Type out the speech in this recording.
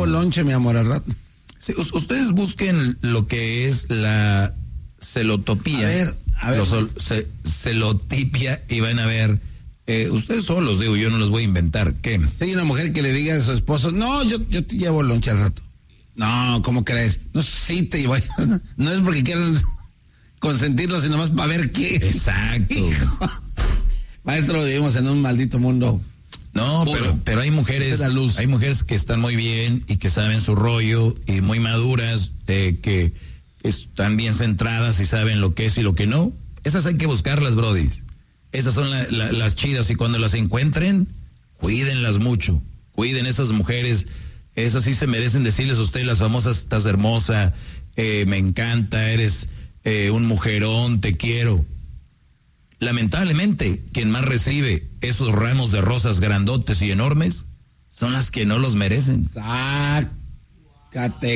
llevo lonche, mi amor, al rato. Sí, ustedes busquen lo que es la celotopía. A ver. Celotipia, y van a ver. Ustedes solos, digo, yo no los voy a inventar. ¿Qué? Si hay una mujer que le diga a su esposo, no, yo te llevo lonche al rato. No, ¿cómo crees? No, sí te llevo. No es porque quieran consentirlo, sino más para ver qué. Exacto. Hijo. Maestro, vivimos en un maldito mundo. No, pero hay mujeres, hay mujeres que están muy bien y que saben su rollo y muy maduras, que están bien centradas y saben lo que es y lo que no. Esas hay que buscarlas, brodis. Esas son las chidas, y cuando las encuentren, cuídenlas mucho. Cuiden esas mujeres. Esas sí se merecen decirles a ustedes las famosas: estás hermosa, me encanta, eres un mujerón, te quiero. Lamentablemente, quien más recibe esos ramos de rosas grandotes y enormes son las que no los merecen. Sácate.